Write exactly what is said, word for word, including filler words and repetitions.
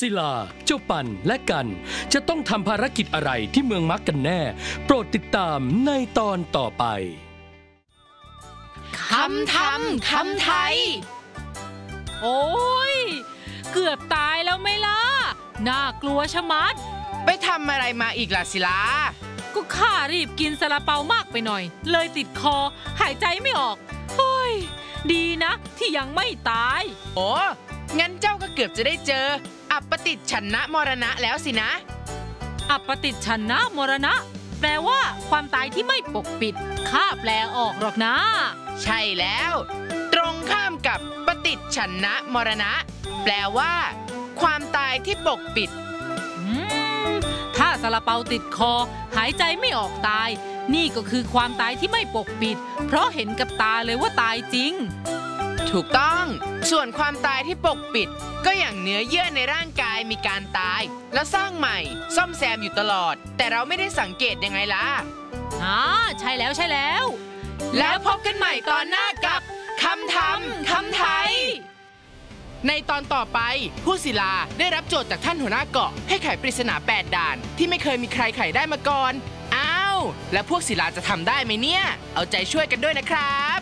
ศิลาเจ้าปันและกันจะต้องทำภารกิจอะไรที่เมืองมักกันแน่ โปรดติดตามในตอนต่อไปคำทำคำไทยโอ้ยเกือบตายแล้วไหมล่ะน่ากลัวชะมัดไปทำอะไรมาอีกล่ะศิลาก็ข้ารีบกินซาลาเปามากไปหน่อยเลยติดคอหายใจไม่ออกเฮ้ยดีนะที่ยังไม่ตายโอ้งั้นเจ้าก็เกือบจะได้เจออัปปติฉันนะมรณะแล้วสินะอัปปติฉันนะมรณะแปลว่าความตายที่ไม่ปกปิดข้าแปลออกหรอกนะใช่แล้วตรงข้ามกับปฏิฉันนะมรณะแปลว่าความตายที่ปกปิดถ้าซาลาเปาติดคอหายใจไม่ออกตายนี่ก็คือความตายที่ไม่ปกปิดเพราะเห็นกับตาเลยว่าตายจริงถูกต้องส่วนความตายที่ปกปิดก็อย่างเนื้อเยื่อในร่างกายมีการตายแล้วสร้างใหม่ซ่อมแซมอยู่ตลอดแต่เราไม่ได้สังเกตยังไงล่ะอ๋อใช่แล้วใช่แล้วแล้วพบกันใหม่ตอนหน้ากับคำทำคำไทยในตอนต่อไปผู้ศิลาได้รับโจทย์จากท่านหัวหน้าเกาะให้ไขปริศนาแปดด่านที่ไม่เคยมีใครไขได้มาก่อนอ้าวแล้วพวกศิลาจะทำได้ไหมเนี่ยเอาใจช่วยกันด้วยนะครับ